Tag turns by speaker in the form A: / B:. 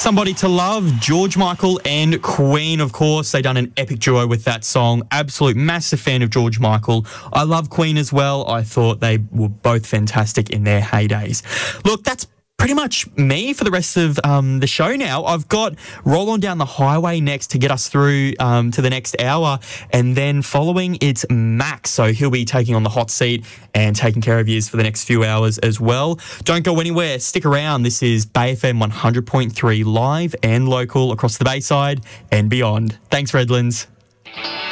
A: Somebody to Love, George Michael and Queen, of course. They done an epic duo with that song. Absolute massive fan of George Michael. I love Queen as well. I thought they were both fantastic in their heydays. Look, that's pretty much me for the rest of the show now. I've got Roll On Down the Highway next to get us through to the next hour, and then following it's Max, so he'll be taking on the hot seat and taking care of yous for the next few hours as well. Don't go anywhere, stick around. This is Bay FM 100.3 live and local across the Bayside and beyond. Thanks, Redlands.